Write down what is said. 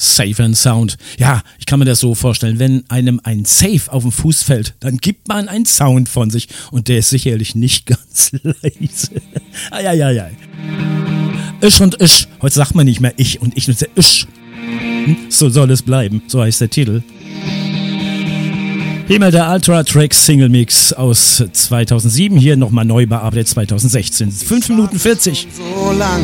Safe and Sound. Ja, ich kann mir das so vorstellen, wenn einem ein Safe auf den Fuß fällt, dann gibt man einen Sound von sich und der ist sicherlich nicht ganz leise. Eieiei. Ich und ich. Heute sagt man nicht mehr ich und ich. So soll es bleiben. So heißt der Titel. Hier mal der Ultra Tracks Single Mix aus 2007. Hier nochmal neu bearbeitet 2016. 5 Minuten 40.